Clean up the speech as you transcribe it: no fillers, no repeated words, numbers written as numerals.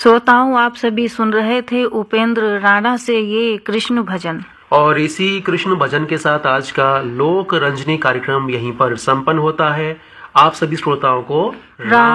श्रोताओं, आप सभी सुन रहे थे उपेंद्र राणा से ये कृष्ण भजन। और इसी कृष्ण भजन के साथ आज का लोक रंजनी कार्यक्रम यहीं पर संपन्न होता है। आप सभी श्रोताओं को राम